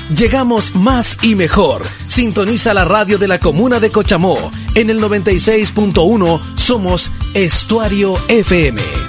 Llegamos más y mejor. Sintoniza la radio de la comuna de Cochamó. En el 96.1 somos Estuario FM.